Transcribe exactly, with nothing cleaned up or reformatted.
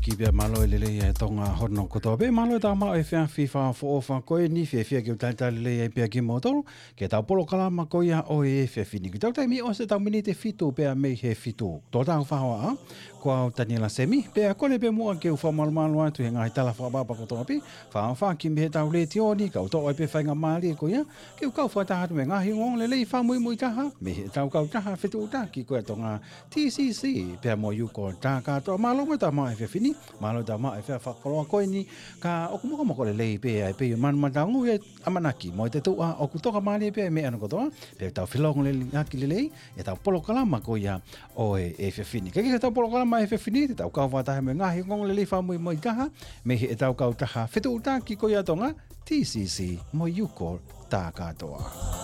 ki bia malo le le tonga hono ko to be malo ta ma e fa fifa fo fa ko ni fe fe ki ta ta le e pia ki motor ke ta polo kala ma ko ya o e fe fini ki ta mi o se ta mini te fito pe a me he fito to ta fa wa ko tani la semi pe a ko le pe mo ke fa mal mal wa tu nga ta la fa ba pa ko to pi fa fa ki me ta le ti o ni ka to e pe fa nga mali ko ya ke ka fa ta ha me nga hi ngong le le fa mui mui ta ha me ta ka ta ha fito ta ki ko tonga T C C pe mo yu ko ta ka to malo mo ta ma e fe fini malo ta ma e fe fa ko ko ni ka o ko mo ko le le pe ai pe man man ta ngu e amanaki mo te tu a o ku to ka mali pe me an ko to pe ta filong le ngaki le le e ta polo kala ma ko ya o e e fe fini ke ke ta polo kala ma e fe fini te ta ka va ta me nga hi ngong le le fa mo mo ka ha me e ta ka ta ha fe tu ta ki ko ya tonga T C C mo yu ko ta ka to